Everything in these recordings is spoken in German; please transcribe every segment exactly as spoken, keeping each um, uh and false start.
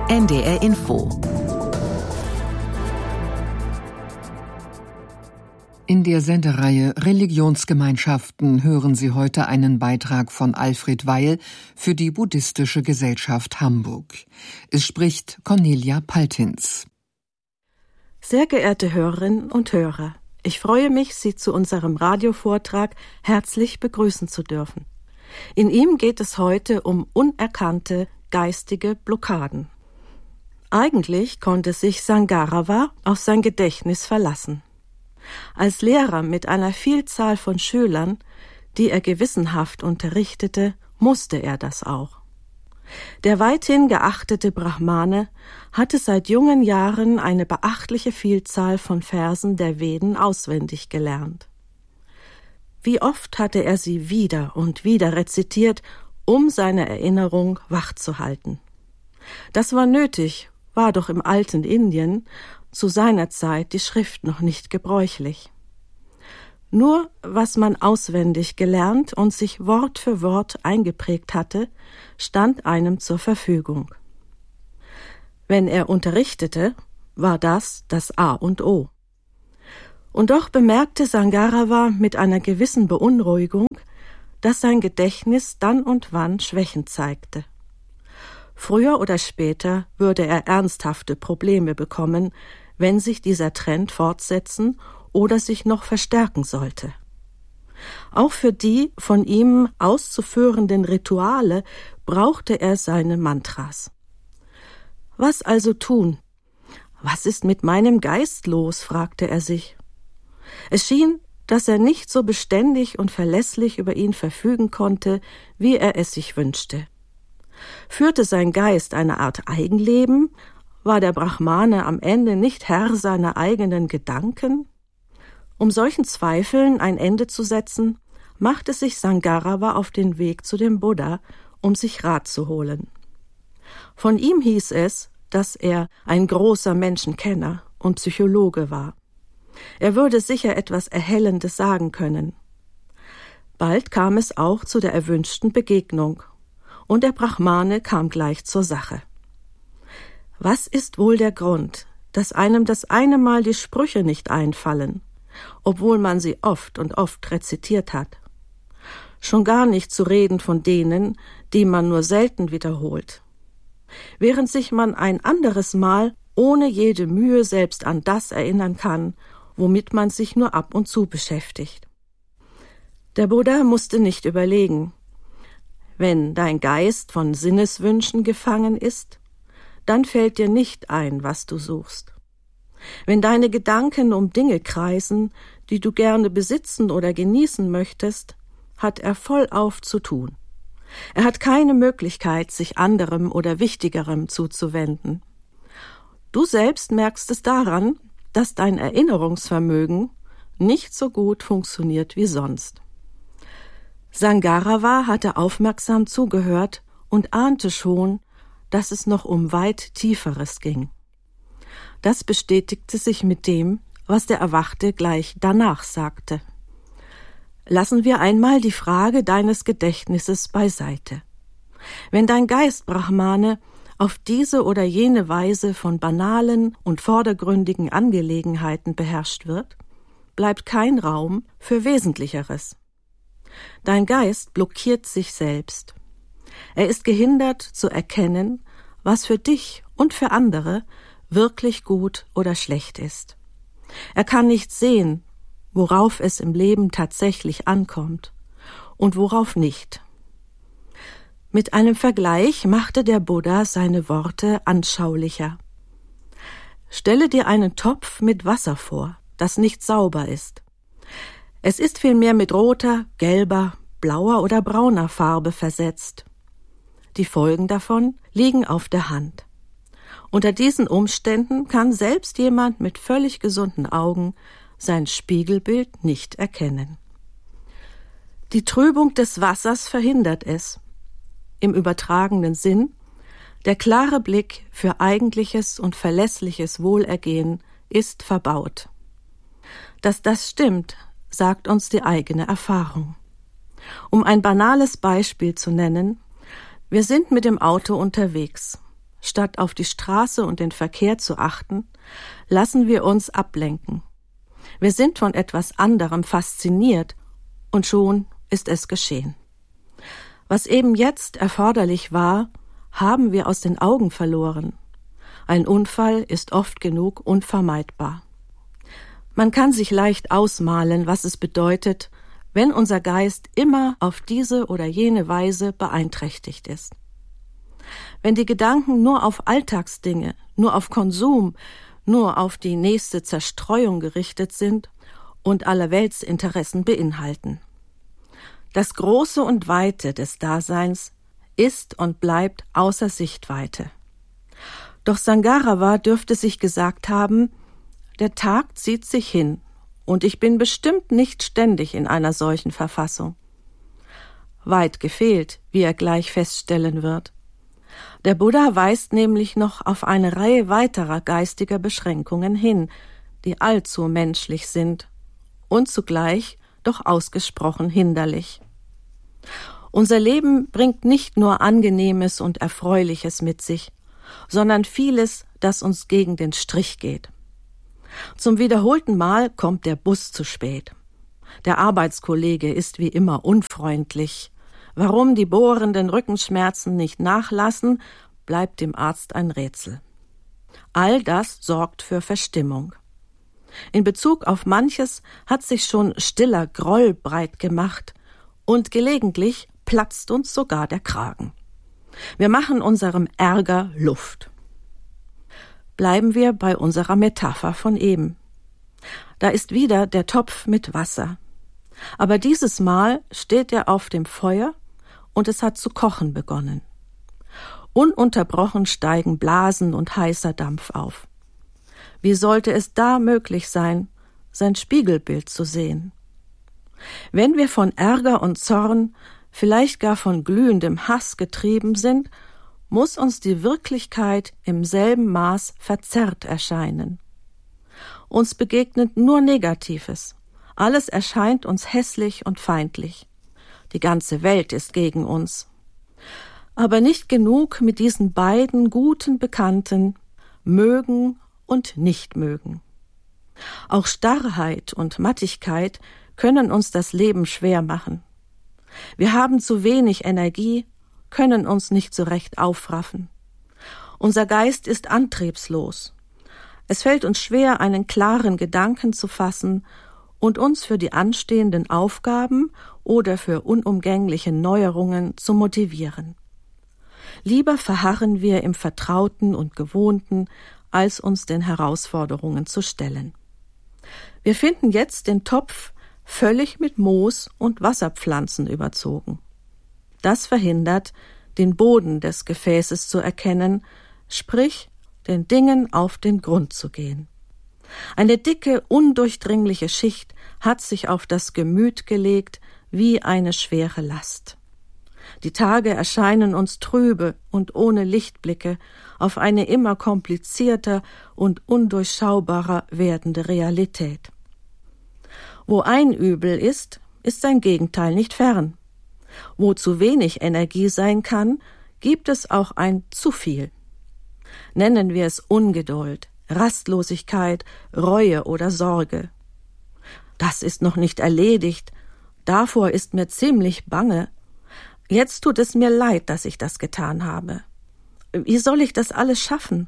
N D R Info. In der Sendereihe Religionsgemeinschaften hören Sie heute einen Beitrag von Alfred Weil für die Buddhistische Gesellschaft Hamburg. Es spricht Cornelia Paltins. Sehr geehrte Hörerinnen und Hörer, ich freue mich, Sie zu unserem Radiovortrag herzlich begrüßen zu dürfen. In ihm geht es heute um unerkannte geistige Blockaden. Eigentlich konnte sich Sangarava auf sein Gedächtnis verlassen. Als Lehrer mit einer Vielzahl von Schülern, die er gewissenhaft unterrichtete, musste er das auch. Der weithin geachtete Brahmane hatte seit jungen Jahren eine beachtliche Vielzahl von Versen der Veden auswendig gelernt. Wie oft hatte er sie wieder und wieder rezitiert, um seine Erinnerung wachzuhalten. Das war nötig, war doch im alten Indien zu seiner Zeit die Schrift noch nicht gebräuchlich. Nur was man auswendig gelernt und sich Wort für Wort eingeprägt hatte, stand einem zur Verfügung. Wenn er unterrichtete, war das das A und O. Und doch bemerkte Sangarava mit einer gewissen Beunruhigung, dass sein Gedächtnis dann und wann Schwächen zeigte. Früher oder später würde er ernsthafte Probleme bekommen, wenn sich dieser Trend fortsetzen oder sich noch verstärken sollte. Auch für die von ihm auszuführenden Rituale brauchte er seine Mantras. Was also tun? Was ist mit meinem Geist los? Fragte er sich. Es schien, dass er nicht so beständig und verlässlich über ihn verfügen konnte, wie er es sich wünschte. Führte sein Geist eine Art Eigenleben? War der Brahmane am Ende nicht Herr seiner eigenen Gedanken? Um solchen Zweifeln ein Ende zu setzen, machte sich Sangarava auf den Weg zu dem Buddha, um sich Rat zu holen. Von ihm hieß es, dass er ein großer Menschenkenner und Psychologe war. Er würde sicher etwas Erhellendes sagen können. Bald kam es auch zu der erwünschten Begegnung, und der Brahmane kam gleich zur Sache. Was ist wohl der Grund, dass einem das eine Mal die Sprüche nicht einfallen, obwohl man sie oft und oft rezitiert hat? Schon gar nicht zu reden von denen, die man nur selten wiederholt. Während sich man ein anderes Mal ohne jede Mühe selbst an das erinnern kann, womit man sich nur ab und zu beschäftigt. Der Buddha musste nicht überlegen. Wenn dein Geist von Sinneswünschen gefangen ist, dann fällt dir nicht ein, was du suchst. Wenn deine Gedanken um Dinge kreisen, die du gerne besitzen oder genießen möchtest, hat er vollauf zu tun. Er hat keine Möglichkeit, sich anderem oder Wichtigerem zuzuwenden. Du selbst merkst es daran, dass dein Erinnerungsvermögen nicht so gut funktioniert wie sonst. Sangarava hatte aufmerksam zugehört und ahnte schon, dass es noch um weit Tieferes ging. Das bestätigte sich mit dem, was der Erwachte gleich danach sagte. Lassen wir einmal die Frage deines Gedächtnisses beiseite. Wenn dein Geist, Brahmane, auf diese oder jene Weise von banalen und vordergründigen Angelegenheiten beherrscht wird, bleibt kein Raum für Wesentlicheres. Dein Geist blockiert sich selbst. Er ist gehindert zu erkennen, was für dich und für andere wirklich gut oder schlecht ist. Er kann nicht sehen, worauf es im Leben tatsächlich ankommt und worauf nicht. Mit einem Vergleich machte der Buddha seine Worte anschaulicher. Stelle dir einen Topf mit Wasser vor, das nicht sauber ist. Es ist vielmehr mit roter, gelber, blauer oder brauner Farbe versetzt. Die Folgen davon liegen auf der Hand. Unter diesen Umständen kann selbst jemand mit völlig gesunden Augen sein Spiegelbild nicht erkennen. Die Trübung des Wassers verhindert es. Im übertragenen Sinn, der klare Blick für eigentliches und verlässliches Wohlergehen ist verbaut. Dass das stimmt, sagt uns die eigene Erfahrung. Um ein banales Beispiel zu nennen: Wir sind mit dem Auto unterwegs. statt auf die Straße und den Verkehr zu achten, lassen wir uns ablenken. Wir sind von etwas anderem fasziniert und schon ist es geschehen. Was eben jetzt erforderlich war, haben wir aus den Augen verloren. Ein Unfall ist oft genug unvermeidbar. Man kann sich leicht ausmalen, was es bedeutet, wenn unser Geist immer auf diese oder jene Weise beeinträchtigt ist. Wenn die Gedanken nur auf Alltagsdinge, nur auf Konsum, nur auf die nächste Zerstreuung gerichtet sind und allerweltsinteressen beinhalten. Das Große und Weite des Daseins ist und bleibt außer Sichtweite. Doch Sangarawa dürfte sich gesagt haben, der Tag zieht sich hin und ich bin bestimmt nicht ständig in einer solchen Verfassung. Weit gefehlt, wie er gleich feststellen wird. Der Buddha weist nämlich noch auf eine Reihe weiterer geistiger Beschränkungen hin, die allzu menschlich sind und zugleich doch ausgesprochen hinderlich. Unser Leben bringt nicht nur Angenehmes und Erfreuliches mit sich, sondern vieles, das uns gegen den Strich geht. Zum wiederholten Mal kommt der Bus zu spät. Der Arbeitskollege ist wie immer unfreundlich. Warum die bohrenden Rückenschmerzen nicht nachlassen, bleibt dem Arzt ein Rätsel. All das sorgt für Verstimmung. In Bezug auf manches hat sich schon stiller Groll breit gemacht und gelegentlich platzt uns sogar der Kragen. Wir machen unserem Ärger Luft. Bleiben wir bei unserer Metapher von eben. Da ist wieder der Topf mit Wasser. Aber dieses Mal steht er auf dem Feuer und es hat zu kochen begonnen. Ununterbrochen steigen Blasen und heißer Dampf auf. Wie sollte es da möglich sein, sein Spiegelbild zu sehen? Wenn wir von Ärger und Zorn, vielleicht gar von glühendem Hass getrieben sind, muss uns die Wirklichkeit im selben Maß verzerrt erscheinen. Uns begegnet nur Negatives. Alles erscheint uns hässlich und feindlich. Die ganze Welt ist gegen uns. Aber nicht genug mit diesen beiden guten Bekannten, mögen und nicht mögen. Auch Starrheit und Mattigkeit können uns das Leben schwer machen. Wir haben zu wenig Energie, können uns nicht so recht aufraffen. Unser Geist ist antriebslos. Es fällt uns schwer, einen klaren Gedanken zu fassen und uns für die anstehenden Aufgaben oder für unumgängliche Neuerungen zu motivieren. Lieber verharren wir im Vertrauten und Gewohnten, als uns den Herausforderungen zu stellen. Wir finden jetzt den Topf völlig mit Moos und Wasserpflanzen überzogen. Das verhindert, den Boden des Gefäßes zu erkennen, sprich, den Dingen auf den Grund zu gehen. Eine dicke, undurchdringliche Schicht hat sich auf das Gemüt gelegt wie eine schwere Last. Die Tage erscheinen uns trübe und ohne Lichtblicke auf eine immer komplizierter und undurchschaubarer werdende Realität. Wo ein Übel ist, ist sein Gegenteil nicht fern. Wo zu wenig Energie sein kann, gibt es auch ein zu viel. Nennen wir es Ungeduld, Rastlosigkeit, Reue oder Sorge. Das ist noch nicht erledigt, davor ist mir ziemlich bange. Jetzt tut es mir leid, dass ich das getan habe. Wie soll ich das alles schaffen?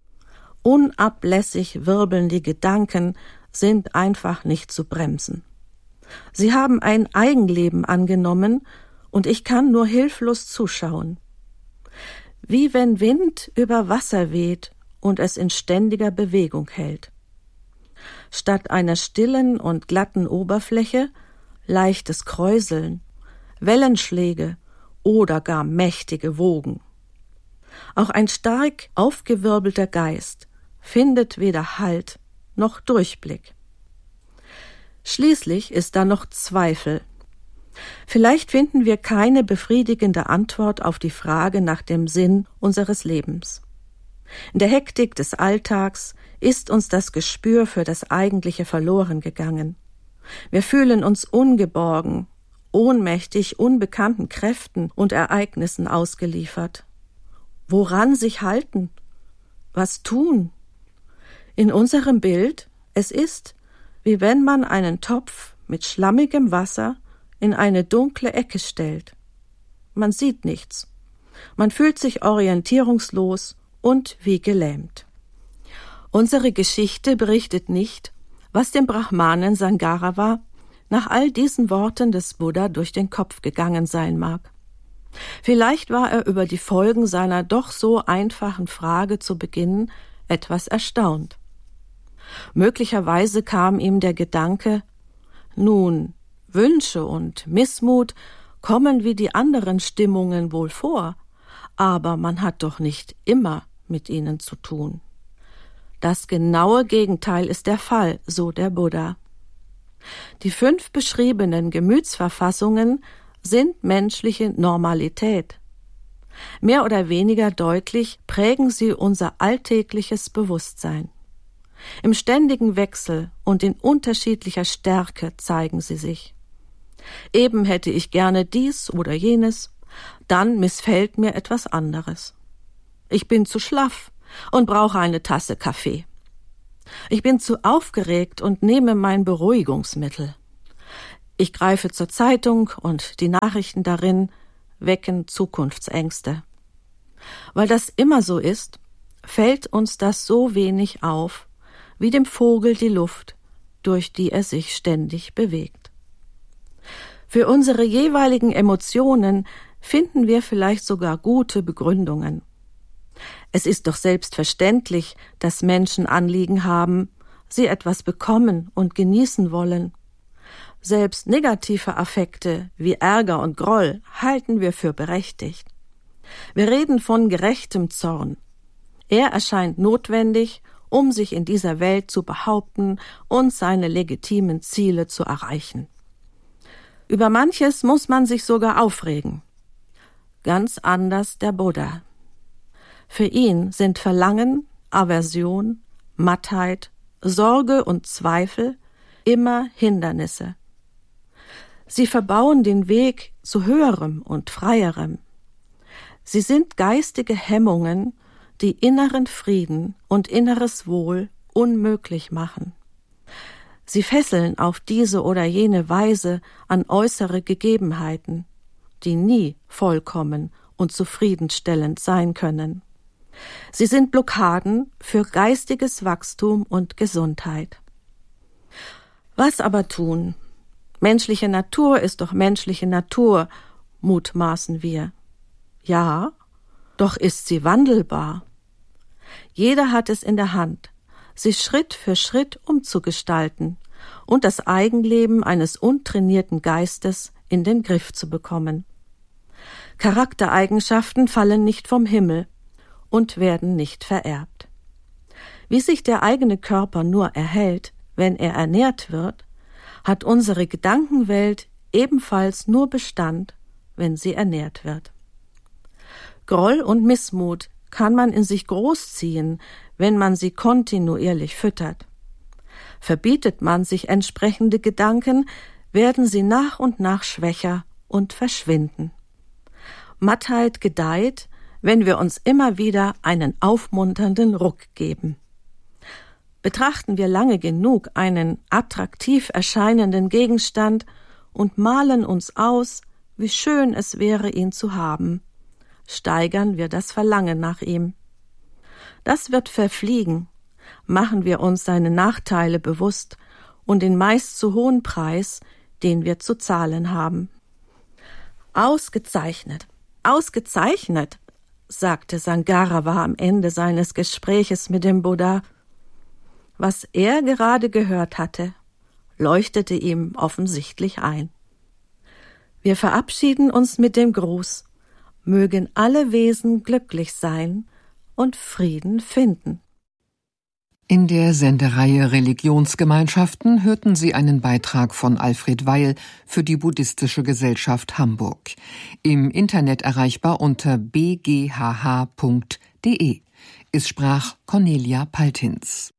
Unablässig wirbeln die Gedanken, sind einfach nicht zu bremsen. Sie haben ein Eigenleben angenommen und ich kann nur hilflos zuschauen. Wie wenn Wind über Wasser weht und es in ständiger Bewegung hält. Statt einer stillen und glatten Oberfläche leichtes Kräuseln, Wellenschläge oder gar mächtige Wogen. Auch ein stark aufgewirbelter Geist findet weder Halt noch Durchblick. Schließlich ist da noch Zweifel. Vielleicht finden wir keine befriedigende Antwort auf die Frage nach dem Sinn unseres Lebens. In der Hektik des Alltags ist uns das Gespür für das Eigentliche verloren gegangen. Wir fühlen uns ungeborgen, ohnmächtig unbekannten Kräften und Ereignissen ausgeliefert. Woran sich halten? Was tun? In unserem Bild, es ist, wie wenn man einen Topf mit schlammigem Wasser in eine dunkle Ecke stellt. Man sieht nichts. Man fühlt sich orientierungslos und wie gelähmt. Unsere Geschichte berichtet nicht, was dem Brahmanen Sangarava nach all diesen Worten des Buddha durch den Kopf gegangen sein mag. Vielleicht war er über die Folgen seiner doch so einfachen Frage zu Beginn etwas erstaunt. Möglicherweise kam ihm der Gedanke, nun, Wünsche und Missmut kommen wie die anderen Stimmungen wohl vor, aber man hat doch nicht immer mit ihnen zu tun. Das genaue Gegenteil ist der Fall, so der Buddha. Die fünf beschriebenen Gemütsverfassungen sind menschliche Normalität. Mehr oder weniger deutlich prägen sie unser alltägliches Bewusstsein. Im ständigen Wechsel und in unterschiedlicher Stärke zeigen sie sich. Eben hätte ich gerne dies oder jenes, dann missfällt mir etwas anderes. Ich bin zu schlaff und brauche eine Tasse Kaffee. Ich bin zu aufgeregt und nehme mein Beruhigungsmittel. Ich greife zur Zeitung und die Nachrichten darin wecken Zukunftsängste. Weil das immer so ist, fällt uns das so wenig auf, wie dem Vogel die Luft, durch die er sich ständig bewegt. Für unsere jeweiligen Emotionen finden wir vielleicht sogar gute Begründungen. Es ist doch selbstverständlich, dass Menschen Anliegen haben, sie etwas bekommen und genießen wollen. Selbst negative Affekte wie Ärger und Groll halten wir für berechtigt. Wir reden von gerechtem Zorn. Er erscheint notwendig, um sich in dieser Welt zu behaupten und seine legitimen Ziele zu erreichen. Über manches muss man sich sogar aufregen. Ganz anders der Buddha. Für ihn sind Verlangen, Aversion, Mattheit, Sorge und Zweifel immer Hindernisse. Sie verbauen den Weg zu Höherem und Freierem. Sie sind geistige Hemmungen, die inneren Frieden und inneres Wohl unmöglich machen. Sie fesseln auf diese oder jene Weise an äußere Gegebenheiten, die nie vollkommen und zufriedenstellend sein können. Sie sind Blockaden für geistiges Wachstum und Gesundheit. Was aber tun? Menschliche Natur ist doch menschliche Natur, mutmaßen wir. Ja, doch ist sie wandelbar. Jeder hat es in der Hand, sie Schritt für Schritt umzugestalten und das Eigenleben eines untrainierten Geistes in den Griff zu bekommen. Charaktereigenschaften fallen nicht vom Himmel und werden nicht vererbt. Wie sich der eigene Körper nur erhält, wenn er ernährt wird, hat unsere Gedankenwelt ebenfalls nur Bestand, wenn sie ernährt wird. Groll und Missmut kann man in sich großziehen, wenn man sie kontinuierlich füttert. Verbietet man sich entsprechende Gedanken, werden sie nach und nach schwächer und verschwinden. Mattheit gedeiht, wenn wir uns immer wieder einen aufmunternden Ruck geben. Betrachten wir lange genug einen attraktiv erscheinenden Gegenstand und malen uns aus, wie schön es wäre, ihn zu haben, steigern wir das Verlangen nach ihm. Das wird verfliegen, machen wir uns seine Nachteile bewusst und den meist zu hohen Preis, den wir zu zahlen haben. Ausgezeichnet, ausgezeichnet, sagte Sangarava am Ende seines Gespräches mit dem Buddha. Was er gerade gehört hatte, leuchtete ihm offensichtlich ein. Wir verabschieden uns mit dem Gruß: Mögen alle Wesen glücklich sein und Frieden finden. In der Sendereihe Religionsgemeinschaften hörten Sie einen Beitrag von Alfred Weil für die Buddhistische Gesellschaft Hamburg. Im Internet erreichbar unter b g h h punkt d e. Es sprach Cornelia Paltins.